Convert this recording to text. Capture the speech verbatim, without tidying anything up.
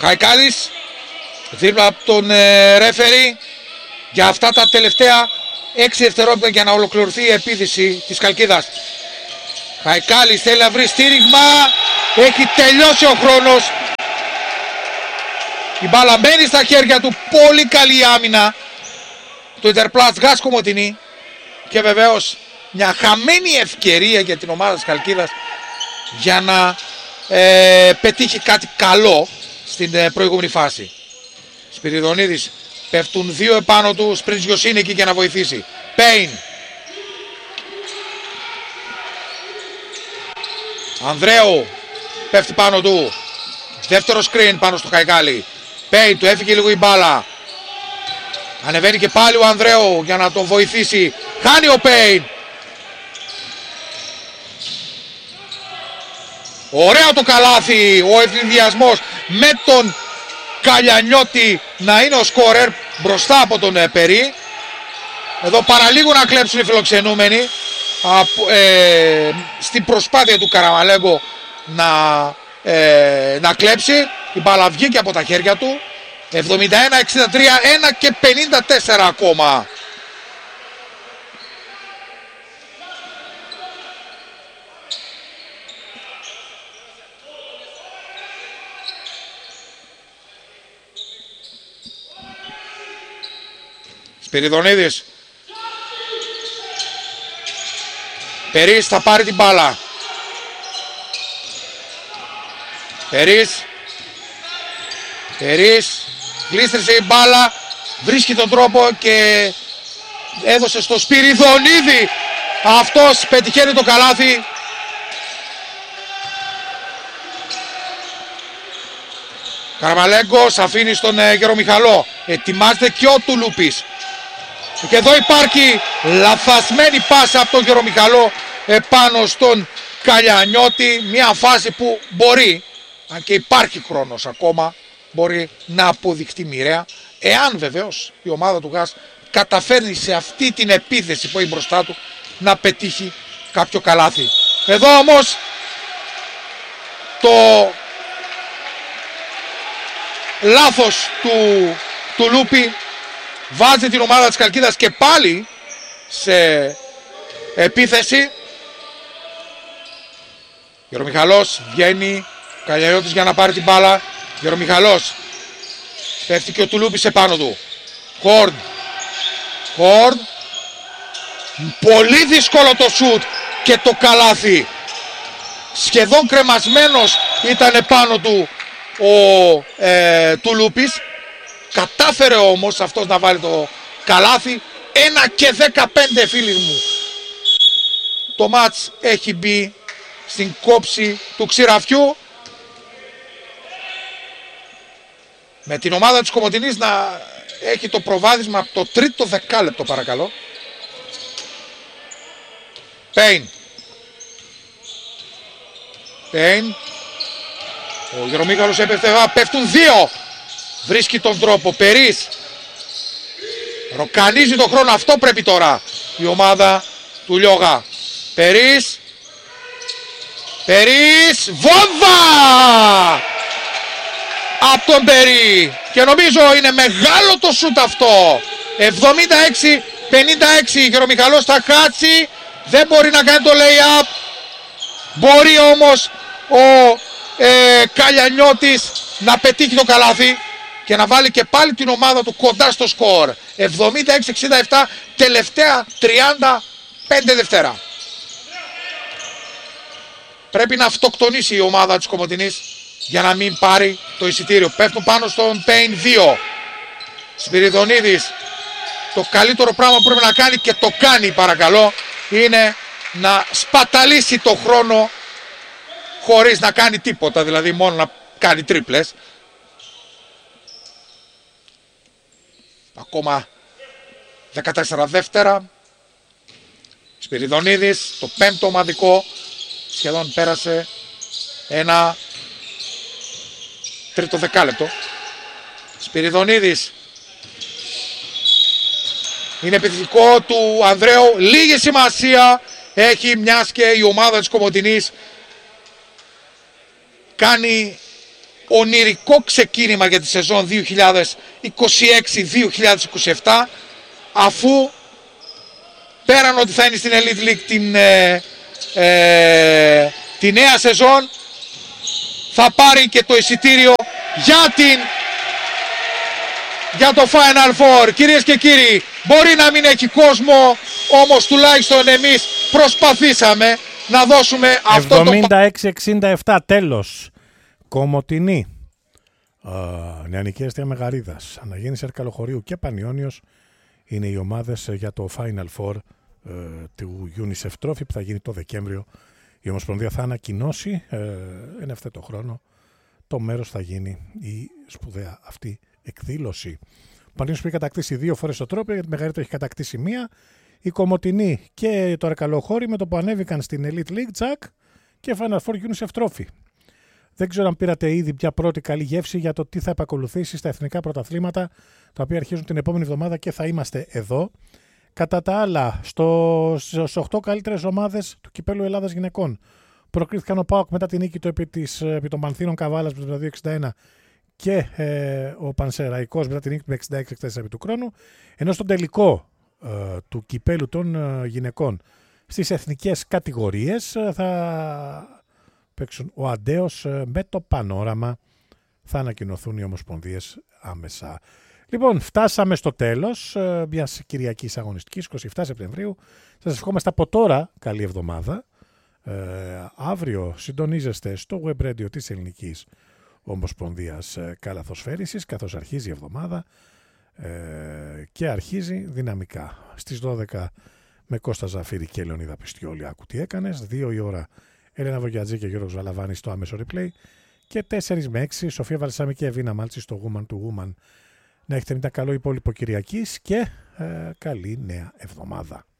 Χαϊκάλης, δίπλα από τον ε, ρέφερι για αυτά τα τελευταία έξι δευτερόλεπτα για να ολοκληρωθεί η επίθεση της Χαλκίδας. Χαϊκάλης θέλει να βρει στήριγμα, έχει τελειώσει ο χρόνος. Η μπάλα μένει στα χέρια του, πολύ καλή άμυνα του Ιντερπλάστ Γκάς Κομοτηνή και βεβαίως μια χαμένη ευκαιρία για την ομάδα της Χαλκίδας για να ε, πετύχει κάτι καλό στην ε, προηγούμενη φάση. Σπυριδονίδης, πέφτουν δύο επάνω του, Σπριτζιος είναι εκεί για να βοηθήσει. Πέιν. Ανδρέου, πέφτει πάνω του. Δεύτερο screen πάνω στο Χαϊκάλη. Πέιν, του έφυγε λίγο η μπάλα. Ανεβαίνει και πάλι ο Ανδρέου για να τον βοηθήσει. Χάνει ο Πέιν. Ωραίο το καλάθι, ο ευθυνδιασμός με τον Καλιανιώτη να είναι ο σκόρερ μπροστά από τον ε, Περί. Εδώ παραλίγο να κλέψουν οι φιλοξενούμενοι από, ε, στην προσπάθεια του Καραμαλέγκο να, ε, να κλέψει. Η μπάλα βγήκε από τα χέρια του. εβδομήντα ένα εξήντα τρία, ένα και πενήντα τέσσερα ακόμα. Σπυριδονίδης. Περίς θα πάρει την μπάλα. Περίς. Περίς. Γλίστρησε η μπάλα. Βρίσκει τον τρόπο και έδωσε στο Σπυριδονίδη. Αυτός πετυχαίνει το καλάθι. Καραμαλέγκος αφήνει στον ε, Γερομιχαλό. Ετοιμάζεται και ο Τουλούπης. Και εδώ υπάρχει λαθασμένη πάσα από τον Γερομιχαλό επάνω στον Καλιανιώτη. Μια φάση που μπορεί, αν και υπάρχει χρόνος ακόμα, μπορεί να αποδειχτεί μοιραία. Εάν βεβαίως η ομάδα του Γκάς καταφέρνει σε αυτή την επίθεση που έχει μπροστά του να πετύχει κάποιο καλάθι. Εδώ όμως το λάθος του, του Λούπη βάζει την ομάδα της Χαλκίδας και πάλι σε επίθεση. Γερομιχαλός βγαίνει, Καλιανιώτης για να πάρει την μπάλα. Γερομιχαλός, πέφτει και ο Τουλούπης επάνω του. Χόρν, Χόρν, πολύ δύσκολο το σουτ και το καλάθι. Σχεδόν κρεμασμένος ήταν επάνω του ο ε, Τουλούπης. Κατάφερε όμως αυτός να βάλει το καλάθι. Ένα και δεκαπέντε, φίλοι μου. Το μάτς έχει μπει στην κόψη του ξηραφιού, με την ομάδα της Κομοτηνής να έχει το προβάδισμα από το τρίτο δεκάλεπτο, παρακαλώ. Πέιν. Πέιν. Ο Γερομίγαλος έπεφτε, πέφτουν δύο. Βρίσκει τον τρόπο. Περίς. Ροκανίζει τον χρόνο. Αυτό πρέπει τώρα η ομάδα του Λιώγα. Περίς. Περίς. Βόμβα! Από τον Περί. Και νομίζω είναι μεγάλο το σούτ αυτό. εβδομήντα έξι πενήντα έξι. Γερομιχαλός θα χάσει. Δεν μπορεί να κάνει το lay-up. Μπορεί όμως ο ε, Καλιανιώτης να πετύχει το καλάθι και να βάλει και πάλι την ομάδα του κοντά στο σκορ. εβδομήντα έξι εξήντα επτά, τελευταία τριάντα πέντε Δευτέρα. Πρέπει να αυτοκτονήσει η ομάδα της Κομοτηνής για να μην πάρει το εισιτήριο. Πέφτουν πάνω στον Πέιν δύο. Σπυριδονίδης. Το καλύτερο πράγμα που πρέπει να κάνει, και το κάνει παρακαλώ, είναι να σπαταλήσει το χρόνο χωρίς να κάνει τίποτα, δηλαδή μόνο να κάνει τρίπλες. Ακόμα δεκατέσσερα Δεύτερα. Σπυριδονίδης, το πέμπτο ομαδικό. Σχεδόν πέρασε ένα τρίτο δεκάλεπτο. Σπυριδονίδης. Είναι επιθετικό του Ανδρέου. Λίγη σημασία έχει, μιας και η ομάδα της Κομοτηνής κάνει ονειρικό ξεκίνημα για τη σεζόν δύο χιλιάδες είκοσι έξι δύο χιλιάδες είκοσι επτά, αφού πέραν ότι θα είναι στην Elite League την, ε, ε, τη νέα σεζόν, θα πάρει και το εισιτήριο για, την, για το Final Four. Κυρίες και κύριοι, μπορεί να μην έχει κόσμο, όμως τουλάχιστον εμείς προσπαθήσαμε να δώσουμε αυτό το... εβδομήντα έξι εξήντα επτά, τέλος. Κομοτηνή, uh, Νεανική Εστία Μεγαρίδας, Αναγέννηση Αρκαλοχωρίου και Πανιώνιος είναι οι ομάδες για το Final Four uh, του UNICEF Trophy που θα γίνει το Δεκέμβριο. Η Ομοσπονδία θα ανακοινώσει uh, εν ευθέτω χρόνο το μέρος θα γίνει η σπουδαία αυτή εκδήλωση. Ο Πανιώνιος που έχει κατακτήσει δύο φορές το τρόπο, γιατί η Μεγαρίδα έχει κατακτήσει μία. Η Κομοτηνή και το Αρκαλοχώρι με το που ανέβηκαν στην Elite League, τσακ, και Final Four UNICEF Trophy. Δεν ξέρω αν πήρατε ήδη μια πρώτη καλή γεύση για το τι θα επακολουθήσει στα εθνικά πρωταθλήματα, τα οποία αρχίζουν την επόμενη εβδομάδα και θα είμαστε εδώ. Κατά τα άλλα, στο, στις οκτώ καλύτερες ομάδες του Κυπέλλου Ελλάδας Γυναικών προκρίθηκαν ο ΠΑΟΚ μετά την νίκη του επί, της, επί των Πανθήνων Καβάλας με το δύο εξήντα ένα και ε, ο Πανσεραϊκός μετά την νίκη του εξήντα έξι εξήντα τέσσερα επί του Κρόνου, ενώ στον τελικό ε, του Κυπέλλου των ε, Γυναικών στις εθνικές κατηγορίες ε, θα παίξουν ο Αντέος με το Πανόραμα. Θα ανακοινωθούν οι ομοσπονδίες άμεσα. Λοιπόν, φτάσαμε στο τέλος μιας Κυριακής αγωνιστικής, εικοστή εβδόμη Σεπτεμβρίου. Σας ευχόμαστε από τώρα καλή εβδομάδα. Ε, αύριο συντονίζεστε στο web radio της Ελληνικής Ομοσπονδίας Καλαθοσφαίρισης, καθώς αρχίζει η εβδομάδα ε, και αρχίζει δυναμικά. Στις δώδεκα με Κώστα Ζαφύρη και Λεωνίδα Πιστιόλη, άκου τι έκανες. δύο η ώρα Έλενα Βογιατζή και Γιώργος Βαλαβάνης στο άμεσο replay. Και τέσσερα με έξι Σοφία Βαλσάμη και Εβίνα Μάλτσι στο Woman to Woman. Να έχετε μια καλό υπόλοιπο Κυριακής και ε, καλή νέα εβδομάδα.